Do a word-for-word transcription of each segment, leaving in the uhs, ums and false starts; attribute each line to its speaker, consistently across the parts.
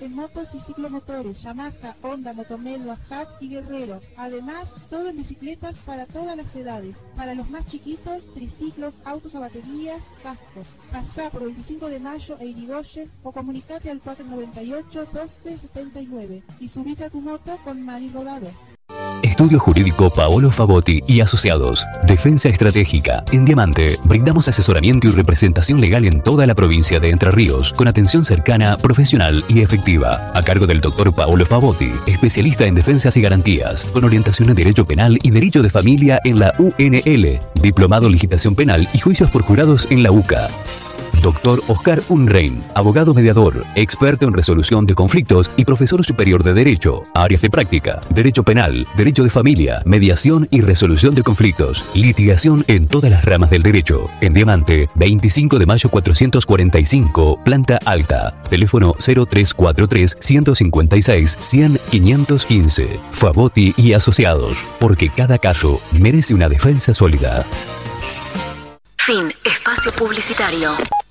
Speaker 1: en motos y ciclomotores, Yamaha, Honda, Motomel, Bajaj y Guerrero. Además, todo en bicicletas para todas las edades. Para los más chiquitos, triciclos, autos a baterías, cascos. Pasá por veinticinco de mayo e Irigoyen o comunicate al cuatro noventa y ocho, doce setenta y nueve y subite a tu moto con Mari Rodado.
Speaker 2: Estudio Jurídico Paolo Favotti y Asociados. Defensa Estratégica. En Diamante, brindamos asesoramiento y representación legal en toda la provincia de Entre Ríos, con atención cercana, profesional y efectiva. A cargo del doctor Paolo Favotti, especialista en defensas y garantías, con orientación en Derecho Penal y Derecho de Familia en la U N L, Diplomado en Legislación Penal y Juicios por Jurados en la U C A. Doctor Oscar Unrein, abogado mediador, experto en resolución de conflictos y profesor superior de Derecho. Áreas de práctica: Derecho Penal, Derecho de Familia, Mediación y Resolución de Conflictos. Litigación en todas las ramas del derecho. En Diamante, veinticinco de mayo cuatrocientos cuarenta y cinco, planta alta. Teléfono cero tres cuatro tres, uno cinco seis, cien, quinientos quince. Favotti y Asociados, porque cada caso merece una defensa sólida.
Speaker 3: Fin. Espacio publicitario.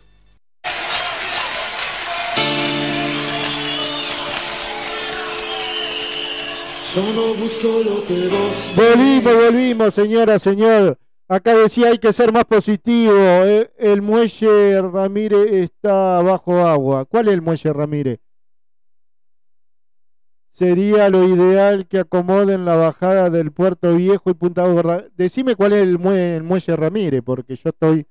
Speaker 4: Yo no busco lo que vos...
Speaker 5: Volvimos, volvimos, señora, señor. Acá decía hay que ser más positivo. El muelle Ramírez está bajo agua. ¿Cuál es el muelle Ramírez? Sería lo ideal que acomoden la bajada del Puerto Viejo y Punta Gorda. Decime cuál es el muelle, el muelle Ramírez, porque yo estoy...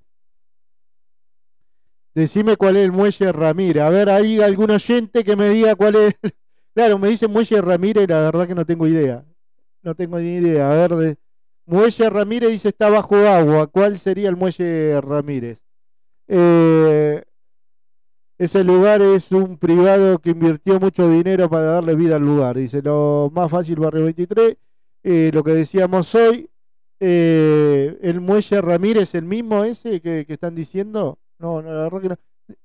Speaker 5: Decime cuál es el muelle Ramírez. A ver, hay algún oyente que me diga cuál es... Claro, me dice muelle Ramírez, la verdad que no tengo idea. No tengo ni idea. A ver, de... muelle Ramírez dice está bajo agua. ¿Cuál sería el muelle Ramírez? Eh... Ese lugar es un privado que invirtió mucho dinero para darle vida al lugar. Dice, lo más fácil, Barrio veintitrés. Eh, lo que decíamos hoy, eh, el muelle Ramírez, el mismo ese que, que están diciendo. No, no, la verdad que no.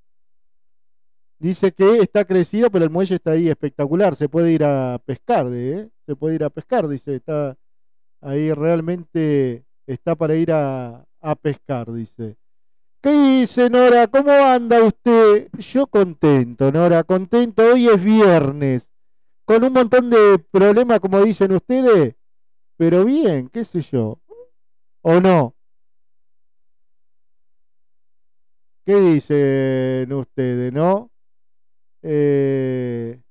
Speaker 5: Dice que está crecido, pero el muelle está ahí espectacular. Se puede ir a pescar, ¿eh? Se puede ir a pescar, dice. Está ahí realmente, está para ir a, a pescar, dice. ¿Qué dice, Nora? ¿Cómo anda usted? Yo contento, Nora, contento. Hoy es viernes, con un montón de problemas, como dicen ustedes, pero bien, qué sé yo. ¿O no? ¿Qué dicen ustedes, no? Eh,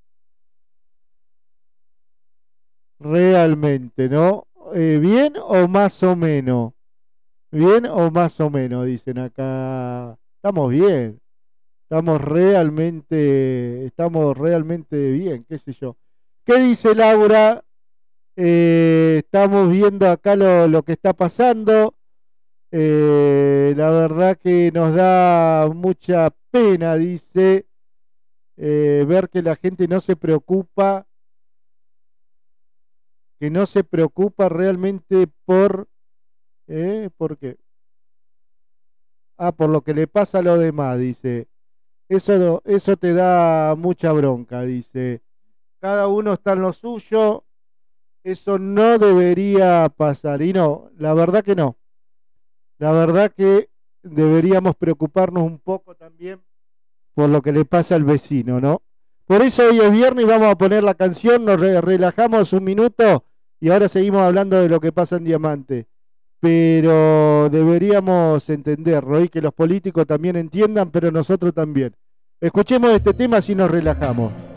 Speaker 5: realmente, ¿no? Eh, ¿Bien o más o menos? Bien o más o menos, dicen acá. Estamos bien. Estamos realmente, estamos realmente bien, qué sé yo. ¿Qué dice Laura? Eh, estamos viendo acá lo, lo que está pasando. Eh, la verdad que nos da mucha pena, dice, eh, ver que la gente no se preocupa, que no se preocupa realmente por... ¿Eh? ¿Por qué? Ah, por lo que le pasa a los demás, dice. Eso, eso te da mucha bronca, dice. Cada uno está en lo suyo. Eso no debería pasar. Y no, la verdad que no. La verdad que deberíamos preocuparnos un poco también por lo que le pasa al vecino, ¿no? Por eso hoy es viernes y vamos a poner la canción, nos re- relajamos un minuto y ahora seguimos hablando de lo que pasa en Diamante. Pero deberíamos entenderlo y que los políticos también entiendan, pero nosotros también. Escuchemos este tema si nos relajamos.